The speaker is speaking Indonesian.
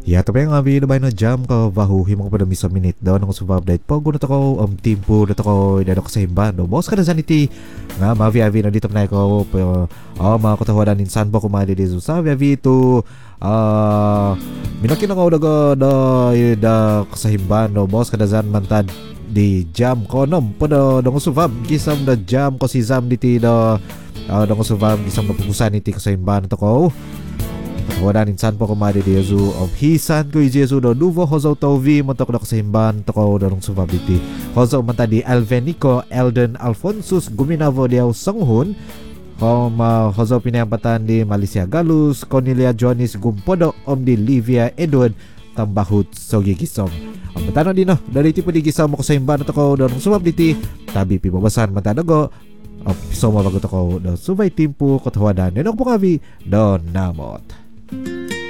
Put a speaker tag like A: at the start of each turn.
A: Ya, tapi yang ngabi na ba na jam ka bahu himong pada misa minute daw ng subab dahil pag gunot ako timpo dito ko dado ko sa himban do boss ka na saniti nga mavi-avi na dito na ko mga katawadan insan po kumadi dito sa avi to minakin ako da sa himban do boss ka na zan mantad di jam ko nom pada dong subab gisam da jam ko si zam diti da dong subab gisam na pupusan iti ko sa himban to ko. Wala insan po kumadi di Yesu of hisan ko Yesu do duvo hozo tovi montok do kasimban toko dorong subabiti hozo manta di Alvenico Elden Alfonsus guminavo diaw sanghun hozo pinayampatan di Malaysia Galus Cornelia Jonis Gumpodo om di Livia Edward tambahut sogi gisom ang matano di no dari tipo di gisom mo kasimban toko dorong subabiti tabi pibabasan manta dago so mabago toko do subay timpo katawadan nenok po kavi don namot.